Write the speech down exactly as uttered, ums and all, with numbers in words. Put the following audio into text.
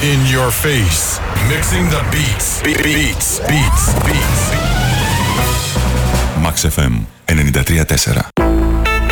In your face. Mixing the beats. Beats. Beats. Beats. Max εφ εμ ενενήντα τρία τέσσερα.